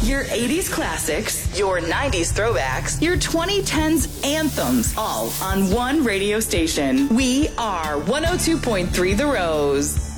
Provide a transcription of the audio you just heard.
Your 80s classics, your 90s throwbacks, your 2010s anthems, all on one radio station. We are 102.3 The Rose.